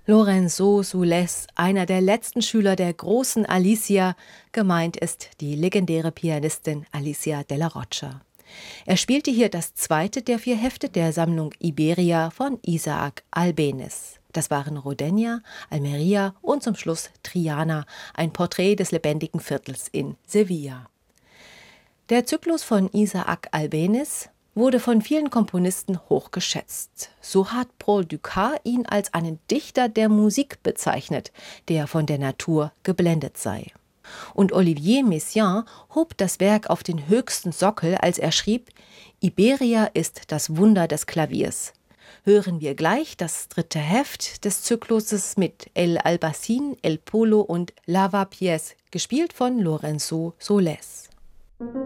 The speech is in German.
Lorenzo Soules, einer der letzten Schüler der großen Alicia, gemeint ist die legendäre Pianistin Alicia Della Rocha. Er spielte hier das zweite der 4 Hefte der Sammlung Iberia von Isaac Albéniz. Das waren Rodenia, Almeria und zum Schluss Triana, ein Porträt des lebendigen Viertels in Sevilla. Der Zyklus von Isaac Albéniz wurde von vielen Komponisten hoch geschätzt. So hat Paul Dukas ihn als einen Dichter der Musik bezeichnet, der von der Natur geblendet sei. Und Olivier Messiaen hob das Werk auf den höchsten Sockel, als er schrieb: Iberia ist das Wunder des Klaviers. Hören wir gleich das 3. Heft des Zykluses mit El Albacín, El Polo und Lavapiés, gespielt von Lorenzo Soules.